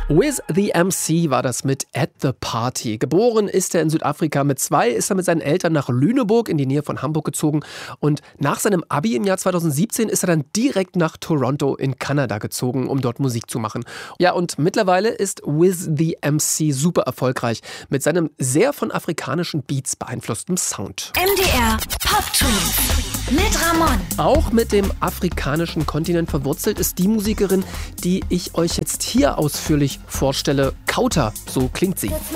Wiz the MC war das mit At the Party. Geboren ist er in Südafrika. Mit 2 ist er mit seinen Eltern nach Lüneburg in die Nähe von Hamburg gezogen. Und nach seinem Abi im Jahr 2017 ist er dann direkt nach Toronto in Kanada gezogen, um dort Musik zu machen. Ja, und mittlerweile ist Wiz the MC super erfolgreich mit seinem sehr von afrikanischen Beats beeinflussten Sound. MDR Pop Tunes mit Ramon. Auch mit dem afrikanischen Kontinent verwurzelt ist die Musikerin, die ich euch jetzt hier ausführlich vorstelle. Kauta, so klingt sie.